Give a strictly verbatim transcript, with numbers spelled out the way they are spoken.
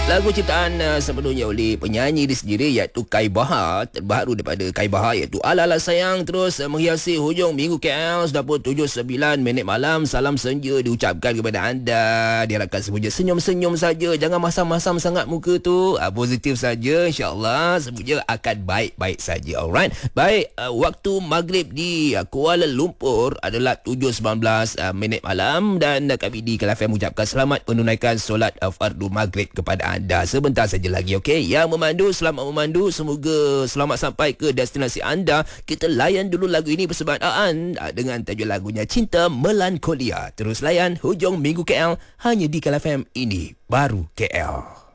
Lagu ciptaan uh, sepenuhnya oleh penyanyi di sendiri iaitu Kai Bahar. Terbaru daripada Kai Bahar iaitu Ala Ala Sayang terus uh, menghiasi hujung minggu K L. Sudah pun tujuh sembilan minit malam. Salam senja diucapkan kepada anda. Diharapkan semuanya senyum-senyum saja. Jangan masam-masam sangat muka tu. Uh, positif saja, insyaAllah semuanya akan baik-baik saja. Alright. Baik, uh, waktu maghrib di uh, Kuala Lumpur adalah tujuh sembilan belas uh, minit malam. Dan uh, kami di Kelab F M mengucapkan selamat menunaikan solat uh, fardu maghrib kepada anda. Anda sebentar saja lagi, okey? Yang memandu, selamat memandu. Semoga selamat sampai ke destinasi anda. Kita layan dulu lagu ini persembahan dengan tajuk lagunya Cinta Melankolia. Terus layan hujung minggu K L hanya di Kelab F M. Ini baru K L.